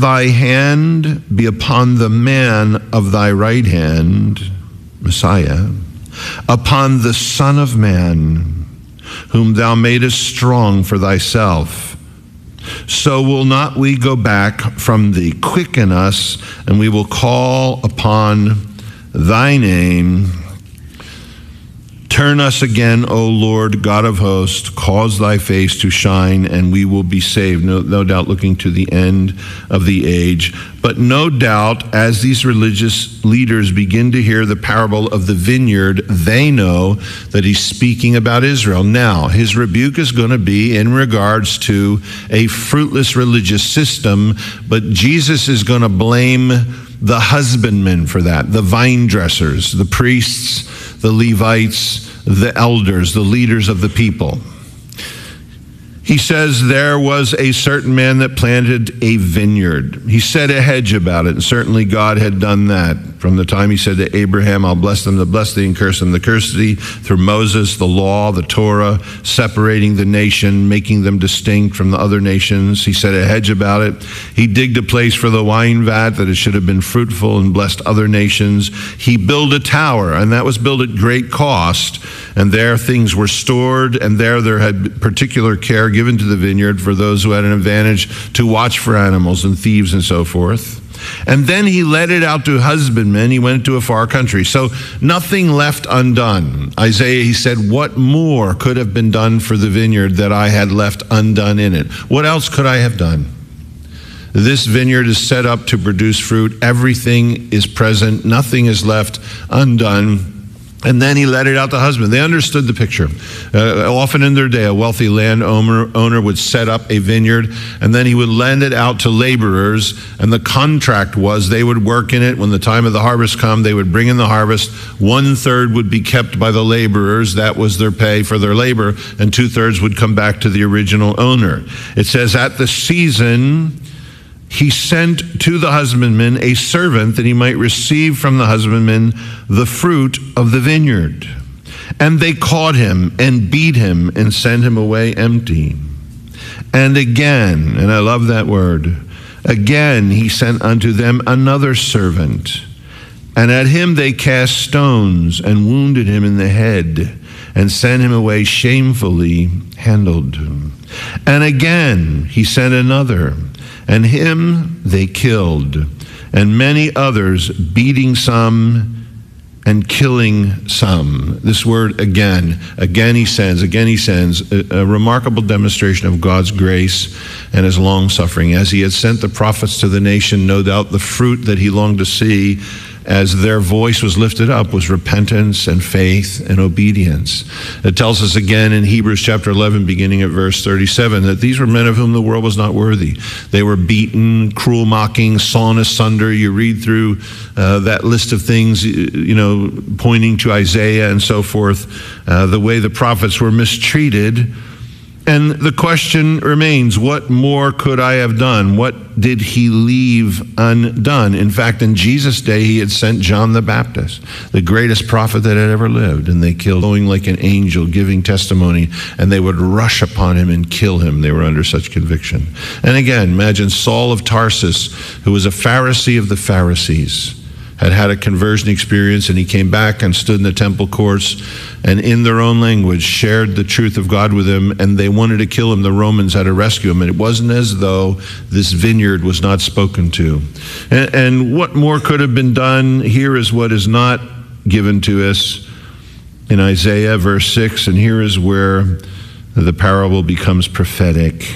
thy hand be upon the man of thy right hand, Messiah, upon the Son of Man, whom thou madest strong for thyself. So will not we go back from thee. Quicken us, and we will call upon thy name. Turn us again, O Lord, God of hosts, cause thy face to shine, and we will be saved. No doubt looking to the end of the age. But no doubt, as these religious leaders begin to hear the parable of the vineyard, they know that he's speaking about Israel. Now, his rebuke is going to be in regards to a fruitless religious system, but Jesus is going to blame the husbandmen for that, the vine dressers, the priests, the Levites, the elders, the leaders of the people. He says there was a certain man that planted a vineyard. He set a hedge about it, and certainly God had done that. From the time he said to Abraham, I'll bless them to bless thee and curse them to curse thee, through Moses, the law, the Torah, separating the nation, making them distinct from the other nations. He set a hedge about it. He digged a place for the wine vat that it should have been fruitful and blessed other nations. He built a tower, and that was built at great cost. And there things were stored, and there had particular care given to the vineyard for those who had an advantage to watch for animals and thieves and so forth. And then he let it out to husbandmen. He went to a far country. So nothing left undone. Isaiah, he said, what more could have been done for the vineyard that I had left undone in it? What else could I have done? This vineyard is set up to produce fruit. Everything is present. Nothing is left undone. And then he let it out to husband. They understood the picture. Often in their day, a wealthy landowner would set up a vineyard, and then he would lend it out to laborers, and the contract was they would work in it. When the time of the harvest come, they would bring in the harvest. 1/3 would be kept by the laborers. That was their pay for their labor, and 2/3 would come back to the original owner. It says, at the season, he sent to the husbandman a servant that he might receive from the husbandman the fruit of the vineyard. And they caught him and beat him and sent him away empty. And again, and I love that word, again he sent unto them another servant. And at him they cast stones and wounded him in the head and sent him away shamefully handled. And again he sent another, and him they killed, and many others, beating some and killing some. This word again he sends, a remarkable demonstration of God's grace and his long-suffering. As he had sent the prophets to the nation, no doubt the fruit that he longed to see as their voice was lifted up was repentance and faith and obedience. It tells us again in Hebrews chapter 11, beginning at verse 37, that these were men of whom the world was not worthy. They were beaten, cruel mocking, sawn asunder. You read through that list of things, pointing to Isaiah and so forth, the way the prophets were mistreated. And the question remains, what more could I have done? What did he leave undone? In fact, in Jesus' day, he had sent John the Baptist, the greatest prophet that had ever lived, and they killed, going like an angel, giving testimony, and they would rush upon him and kill him. They were under such conviction. And again, imagine Saul of Tarsus, who was a Pharisee of the Pharisees, had a conversion experience, and he came back and stood in the temple courts and in their own language shared the truth of God with him, and they wanted to kill him. The Romans had to rescue him, and it wasn't as though this vineyard was not spoken to. And what more could have been done? Here is what is not given to us in Isaiah verse 6, and here is where the parable becomes prophetic.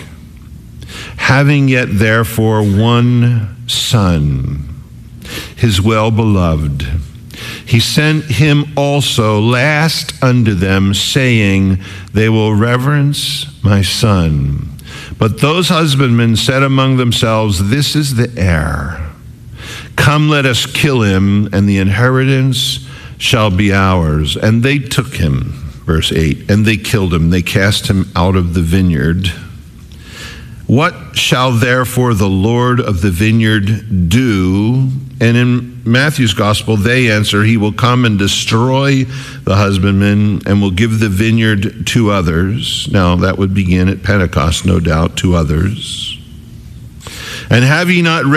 Having yet therefore one son, his well-beloved, he sent him also last unto them, saying, they will reverence my son. But those husbandmen said among themselves, this is the heir. Come, let us kill him, and the inheritance shall be ours. And they took him, verse 8, and they killed him. They cast him out of the vineyard. What shall therefore the Lord of the vineyard do? And in Matthew's gospel, they answer, he will come and destroy the husbandmen and will give the vineyard to others. Now, that would begin at Pentecost, no doubt, to others. And have ye not